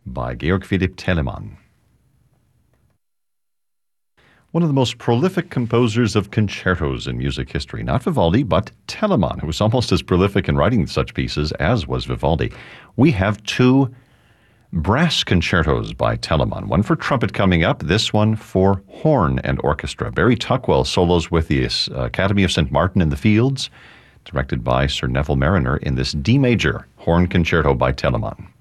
by Georg Philipp Telemann. One of the most prolific composers of concertos in music history, not Vivaldi, but Telemann, who was almost as prolific in writing such pieces as was Vivaldi. We have two brass concertos by Telemann, one for trumpet coming up, this one for horn and orchestra. Barry Tuckwell solos with the Academy of St. Martin in the Fields, directed by Sir Neville Marriner in this D major horn concerto by Telemann.